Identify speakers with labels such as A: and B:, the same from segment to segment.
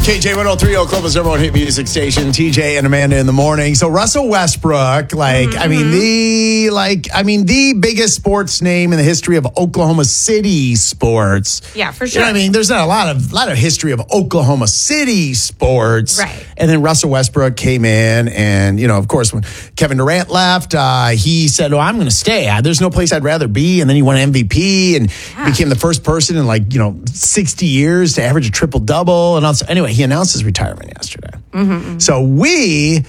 A: KJ 103, Oklahoma's number one hit music station. TJ and Amanda in the morning. So Russell Westbrook, the biggest sports name in the history of Oklahoma City sports.
B: Yeah, for sure.
A: You know what I mean? There's not a lot of history of Oklahoma City sports.
B: Right.
A: And then Russell Westbrook came in, and of course, when Kevin Durant left, he said, "Oh, I'm going to stay. There's no place I'd rather be." And then he won MVP and became the first person in 60 years to average a triple double. And also, anyway, he announced his retirement yesterday. So we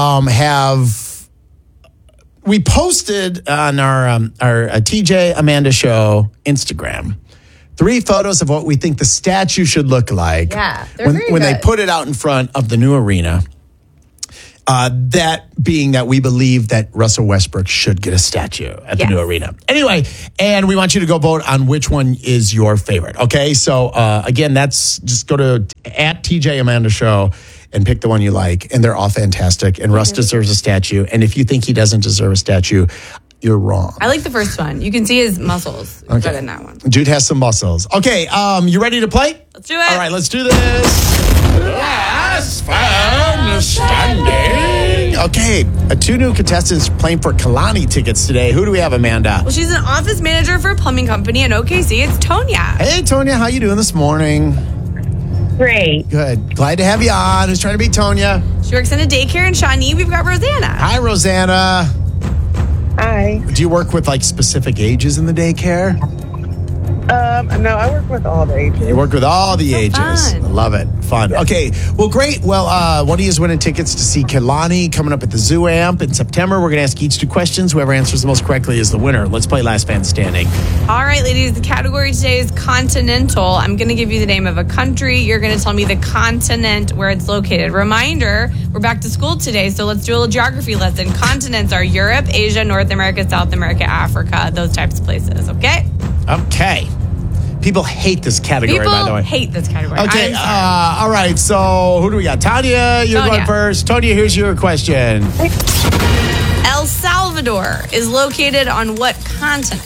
A: we posted on our TJ Amanda Show Instagram 3 photos of what we think the statue should look like.
B: Yeah,
A: when they put it out in front of the new arena. That being that we believe that Russell Westbrook should get a statue at the new arena. Anyway, and we want you to go vote on which one is your favorite. Okay, so again, that's just go to @TJ Amanda Show and pick the one you like. And they're all fantastic. And Russ deserves a statue. And if you think he doesn't deserve a statue, you're wrong.
B: I like the first one. You can see his muscles good in that one.
A: Dude has some muscles. Okay, you ready to play?
B: Let's do it.
A: All right, let's do this. Last fan standing. Okay, 2 new contestants playing for Kalani tickets today. Who do we have, Amanda?
B: Well, she's an office manager for a plumbing company in OKC. It's Tonya.
A: Hey, Tonya, how you doing this morning?
C: Great.
A: Good. Glad to have you on. Who's trying to beat Tonya?
B: She works in a daycare in Shawnee. We've got Rosanna.
A: Hi, Rosanna.
C: Hi.
A: Do you work with specific ages in the daycare?
C: No, I work with all the ages.
A: You work with all the ages.
B: fun.
A: I love it. Fun. Okay. Well, great. Well, one of you is winning tickets to see Kalani coming up at the Zoo Amp in September. We're going to ask each 2 questions. Whoever answers the most correctly is the winner. Let's play Last Man Standing.
B: All right, ladies, the category today is continental. I'm going to give you the name of a country. You're going to tell me the continent where it's located. Reminder, we're back to school today, so let's do a little geography lesson. Continents are Europe, Asia, North America, South America, Africa, those types of places, okay?
A: Okay. People hate this category, by the way.
B: People hate this category.
A: Okay,
B: I'm sorry.
A: all right. So who do we got? Tanya, you're
B: Tonya.
A: going first. Tonya, here's your question.
B: El Salvador is located on what continent?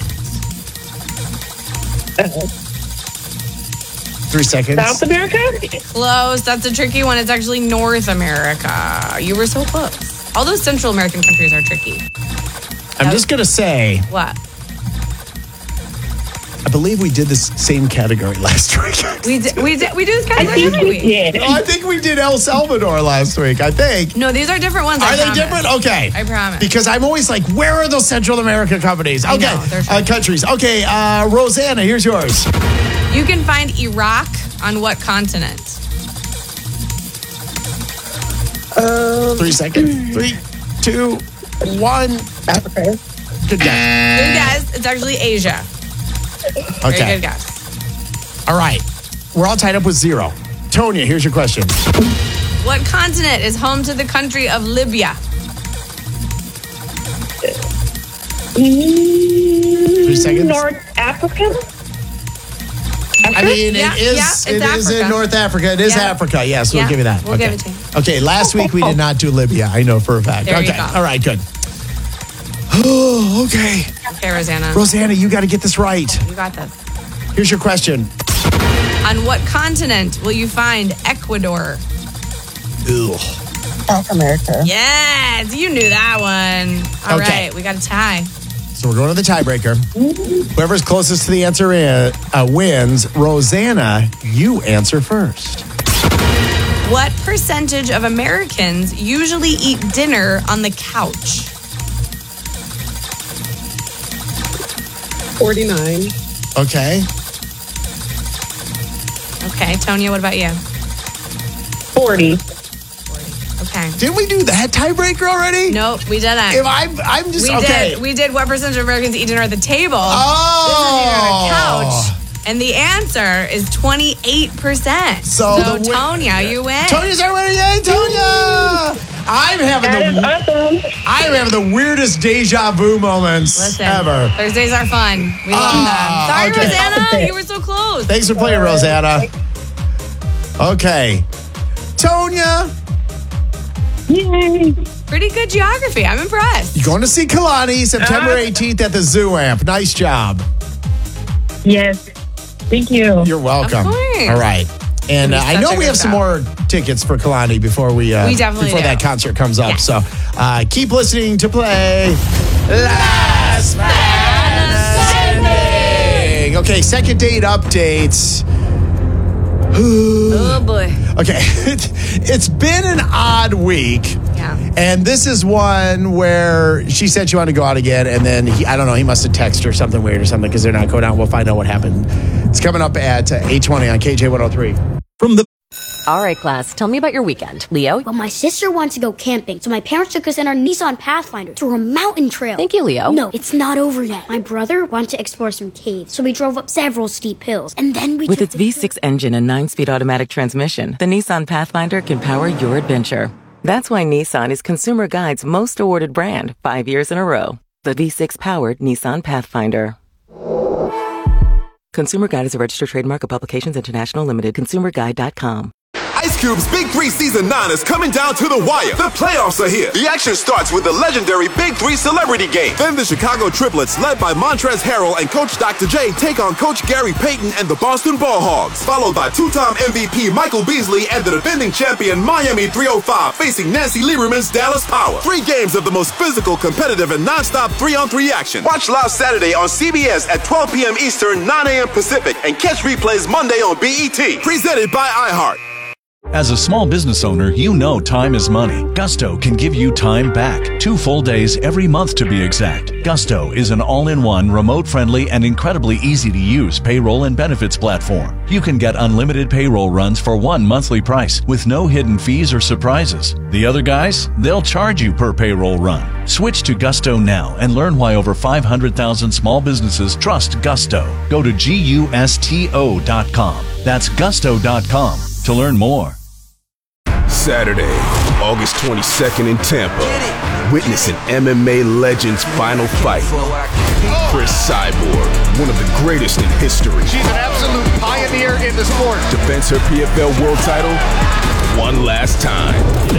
A: 3 seconds.
C: South America?
B: Close. That's a tricky one. It's actually North America. You were so close. All those Central American countries are tricky.
A: I'm just going to say,
B: What?
A: I believe we did this same category last week.
B: We do this
C: I
B: category
C: think
B: every
C: we
B: week.
C: did.
A: No, I think we did El Salvador last week, I think.
B: No, these are different ones.
A: Are
B: I
A: they
B: promise.
A: different? Okay.
B: I promise.
A: Because I'm always like, where are those Central American companies?
B: I
A: Okay.
B: know, they're tricky.
A: Countries. Okay, Rosanna, here's yours.
B: You can find Iraq on what continent?
A: 3 seconds. 3, 2, 1.
C: Africa.
A: Good guess.
B: Good guess. It's actually Asia. Very
A: Okay.
B: good guess.
A: All right. We're all tied up with 0. Tonya, here's your question.
B: What continent is home to the country of Libya?
A: 3 seconds.
C: North Africa?
A: I mean,
B: Yeah,
A: it is.
B: yeah, it's
A: it is in
B: Africa.
A: North Africa. It is
B: Yeah.
A: Africa. Yes, we'll
B: Yeah,
A: give you that.
B: we'll give it to you.
A: Okay, last week we did not do Libya. I know for a fact.
B: There you
A: okay,
B: go.
A: all right, good. Oh, okay.
B: Okay, Rosanna.
A: Rosanna, you got to get this right.
B: You got this.
A: Here's your question.
B: On what continent will you find Ecuador?
A: Ugh.
C: South America.
B: Yes, you knew that one. All
A: Okay.
B: right, we got a tie.
A: So we're going to the tiebreaker. Whoever's closest to the answer wins. Rosanna, you answer first.
B: What percentage of Americans usually eat dinner on the couch?
C: 49.
A: Okay.
B: Okay, Tonya, what about you?
C: 40.
B: 40. Okay.
A: Didn't we do that tiebreaker already?
B: Nope, we didn't.
A: If I'm just
B: We
A: okay.
B: did. We did what percentage of Americans eat dinner at the table.
A: Oh.
B: This is dinner on a couch. And the answer is 28%.
A: So the win-
B: Tonya, you win.
A: Tonya's our winner. Yay, Tonya! I'm having
C: That is awesome.
A: I'm having the weirdest deja vu moments
B: Listen,
A: ever.
B: Thursdays are fun. We love them. Sorry,
A: okay.
B: Rosanna. You were so close.
A: Thanks for playing, Rosanna. Okay. Tonya,
C: Yay.
B: Pretty good geography. I'm impressed.
A: you're going to see Kalani September 18th at the Zoo Amp. Nice job.
C: Yes. Thank you.
A: You're welcome.
B: Of course.
A: All right. And
B: It'll be
A: I
B: such
A: know
B: a
A: we
B: good
A: have some
B: show.
A: more tickets for Kalani before we
B: definitely
A: before
B: do.
A: that concert comes up.
B: Yeah.
A: So keep listening to play Last Man Standing. Okay, second date updates.
B: Oh boy.
A: Okay, it's been an odd week.
B: Yeah.
A: And this is one where she said she wanted to go out again, and then I don't know, he must have texted her something weird or something because they're not going out. We'll find out what happened. It's coming up at 8:20 on KJ 103. From the
D: All right, class, tell me about your weekend. Leo?
E: Well, my sister wants to go camping, so my parents took us in our Nissan Pathfinder through a mountain trail.
D: Thank you, Leo.
E: No, it's not over yet. My brother wanted to explore some caves, so we drove up several steep hills, and then we
F: With
E: took
F: its V6 engine and 9-speed automatic transmission, the Nissan Pathfinder can power your adventure. That's why Nissan is Consumer Guide's most awarded brand 5 years in a row. The V6-powered Nissan Pathfinder. Consumer Guide is a registered trademark of Publications International Limited. ConsumerGuide.com.
G: Ice Cube's Big 3 Season 9 is coming down to the wire. The playoffs are here. The action starts with the legendary Big 3 Celebrity Game. Then the Chicago Triplets, led by Montrezl Harrell and Coach Dr. J, take on Coach Gary Payton and the Boston Ball Hogs. Followed by two-time MVP Michael Beasley and the defending champion Miami 305 facing Nancy Lieberman's Dallas Power. 3 games of the most physical, competitive, and non-stop 3-on-3 action. Watch live Saturday on CBS at 12 p.m. Eastern, 9 a.m. Pacific, and catch replays Monday on BET. Presented by iHeart.
H: As a small business owner, you know time is money. Gusto can give you time back. 2 full days every month to be exact. Gusto is an all-in-one, remote-friendly, and incredibly easy-to-use payroll and benefits platform. You can get unlimited payroll runs for one monthly price with no hidden fees or surprises. The other guys, they'll charge you per payroll run. Switch to Gusto now and learn why over 500,000 small businesses trust Gusto. Go to GUSTO.com. That's Gusto.com to learn more.
G: Saturday, August 22nd in Tampa. Witness an MMA legend's final fight. Chris Cyborg, one of the greatest in history.
I: She's an absolute pioneer in the sport.
G: Defends her PFL world title one last time.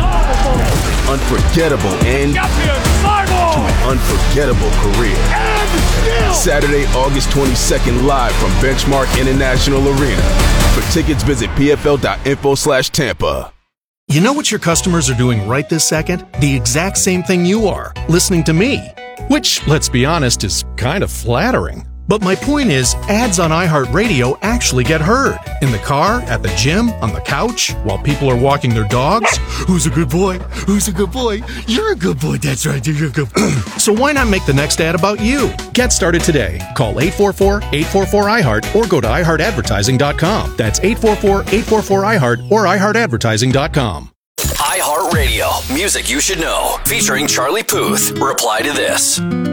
G: Unforgettable end to an unforgettable career. Saturday, August 22nd, live from Benchmark International Arena. For tickets, visit pfl.info/Tampa.
J: You know what your customers are doing right this second? The exact same thing you are, listening to me. Which, let's be honest, is kind of flattering. But my point is, ads on iHeartRadio actually get heard. In the car, at the gym, on the couch, while people are walking their dogs. Who's a good boy? Who's a good boy? You're a good boy, that's right, you're a good boy. So why not make the next ad about you? Get started today. Call 844-844-iHeart or go to iHeartAdvertising.com. That's 844-844-iHeart or iHeartAdvertising.com.
K: iHeartRadio, music you should know, featuring Charlie Puth. Reply to this.